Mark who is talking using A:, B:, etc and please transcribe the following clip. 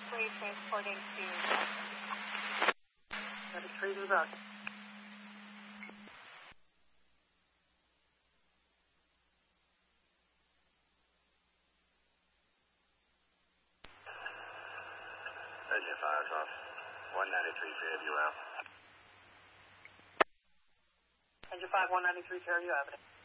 A: 3 transporting to...
B: 93 to the back.
C: Engine fires off. 193, Fairview out.
B: Engine 5, 193, Fairview Avenue.